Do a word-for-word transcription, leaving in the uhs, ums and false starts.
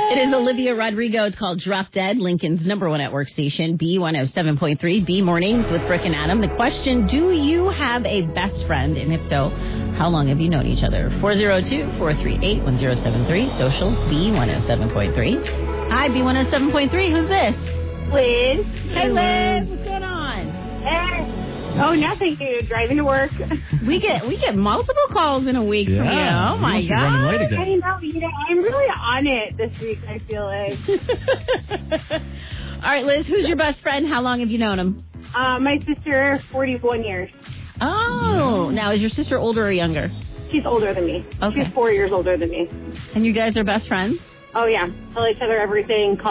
It is Olivia Rodrigo. It's called Drop Dead, Lincoln's number one network station, B one oh seven point three, B Mornings with Brooke and Adam. The question, do you have a best friend? And if so, how long have you known each other? four oh two, four three eight, one oh seven three, socials, B one oh seven point three. Hi, B one oh seven point three. Who's this? Liz. Hey, Liz. What's going on? Hey. Oh, nothing, dude. Driving to work. We get we get multiple calls in a week Yeah. from you. Oh, my You must be running late God. again. I know, you know, I'm really on it this week, I feel like. All right, Liz, who's your best friend? How long have you known him? Uh, my sister, forty-one years. Oh, now is your sister older or younger? She's older than me. Okay. She's four years older than me. And you guys are best friends? Oh, yeah. Tell each other everything. Call